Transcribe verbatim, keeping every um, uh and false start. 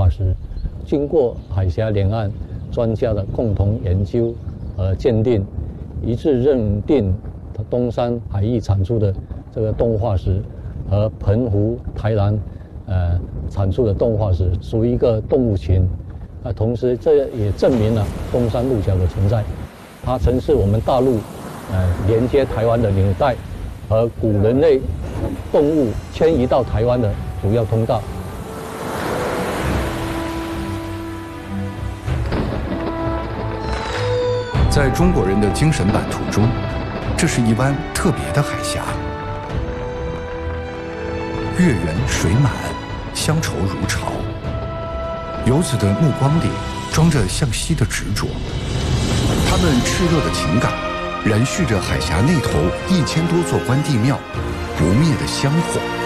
化石，经过海峡两岸专家的共同研究和鉴定，一致认定东山海域产出的这个动物化石和澎湖、台南呃产出的动物化石属于一个动物群。啊，同时这也证明了东山鹿角的存在，它曾是我们大陆呃连接台湾的纽带和古人类动物迁移到台湾的主要通道。 在中国人的精神版图中，这是一湾特别的海峡，月圆水满，乡愁如潮。游子的目光里装着向西的执着，他们炽热的情感燃续着海峡那头一千多座关帝庙不灭的香火。